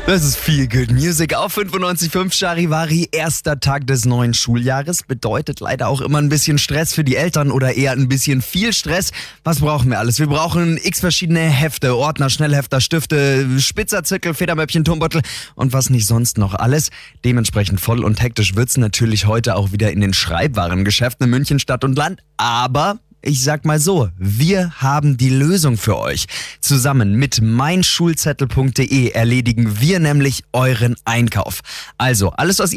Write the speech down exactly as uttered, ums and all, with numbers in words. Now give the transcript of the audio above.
Das ist viel Good Music auf fünfundneunzig Komma fünf Charivari. Erster Tag des neuen Schuljahres bedeutet leider auch immer ein bisschen Stress für die Eltern oder eher ein bisschen viel Stress. Was brauchen wir alles? Wir brauchen x verschiedene Hefte, Ordner, Schnellhefter, Stifte, Spitzerzirkel, Federmäppchen, Turmbeutel und was nicht sonst noch alles. Dementsprechend voll und hektisch wird's natürlich heute auch wieder in den Schreibwarengeschäften in München Stadt und Land. Aber ich sag mal so, wir haben die Lösung für euch. Zusammen mit mein schulzettel punkt de erledigen wir nämlich euren Einkauf. Also, alles, was ihr